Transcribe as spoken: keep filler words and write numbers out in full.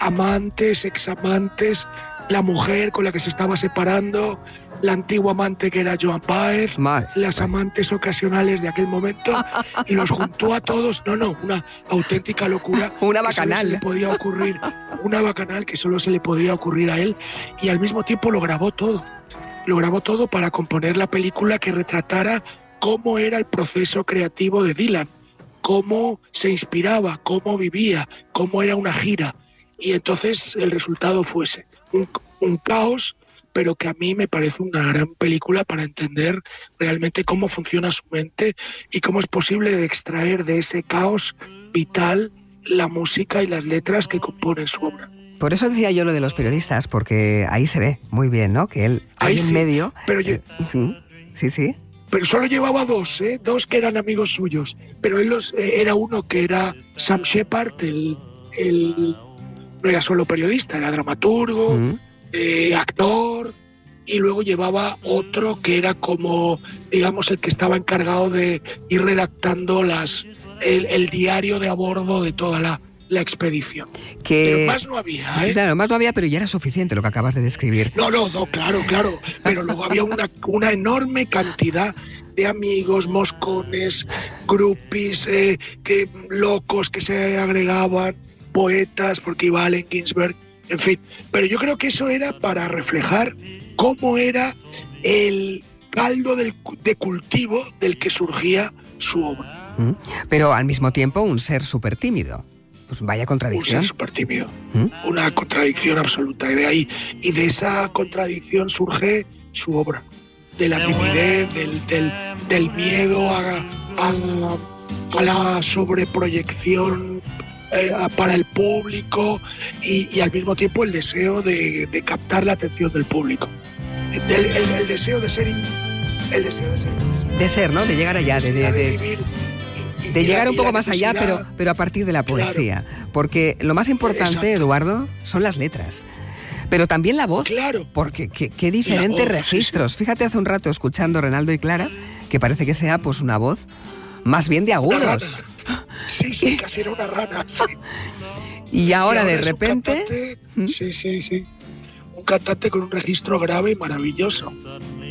amantes, examantes, la mujer con la que se estaba separando, la antigua amante que era Joan Baez, Mal. las amantes ocasionales de aquel momento, y los juntó a todos. No, no, una auténtica locura. Una que solo bacanal. se le podía ocurrir, una bacanal que solo se le podía ocurrir a él, y al mismo tiempo lo grabó todo. Lo grabó todo para componer la película que retratara cómo era el proceso creativo de Dylan, cómo se inspiraba, cómo vivía, cómo era una gira. Y entonces el resultado fuese un, un caos, pero que a mí me parece una gran película para entender realmente cómo funciona su mente y cómo es posible extraer de ese caos vital la música y las letras que componen su obra. Por eso decía yo lo de los periodistas, porque ahí se ve muy bien, ¿no? Que él ahí, ahí en sí, medio... Pero yo, eh, sí, sí, sí. Pero solo llevaba dos, ¿eh? Dos que eran amigos suyos. Pero él los, eh, era uno que era Sam Shepard, el, el, no era solo periodista, era dramaturgo, uh-huh. eh, actor, y luego llevaba otro que era como, digamos, el que estaba encargado de ir redactando las, el, el diario de a bordo de toda la... la expedición. Que... Pero más no había, ¿eh? Claro, más no había, pero ya era suficiente lo que acabas de describir. No, no, no, claro, claro. Pero luego había una, una enorme cantidad de amigos, moscones, groupies, eh, que, locos que se agregaban, poetas, porque iba Allen Ginsberg, en fin. Pero yo creo que eso era para reflejar cómo era el caldo del, de cultivo del que surgía su obra. Mm, pero al mismo tiempo un ser súper tímido. Pues vaya contradicción. Un ser súper tímido. ¿Mm? Una contradicción absoluta. Y de ahí, y de esa contradicción surge su obra. De la timidez, del, del, del miedo a, a, a la sobreproyección eh, para el público y, y al mismo tiempo el deseo de, de captar la atención del público. El, el, el deseo de ser... El deseo de ser... De ser, ¿no? De llegar allá, de... de, de... de vivir, De llegar un poco más allá, pero, pero a partir de la poesía. Claro. Porque lo más importante, Exacto. Eduardo, son las letras. Pero también la voz. Claro. Porque qué, qué diferentes voz, registros. Sí, sí. Fíjate, hace un rato escuchando Renaldo y Clara, que parece que sea pues una voz más bien de agudos. Sí, sí, casi era una rana. Sí. Y ahora, y ahora de es repente... Un cantante, ¿Mm? Sí, sí, sí. Un cantante con un registro grave y maravilloso.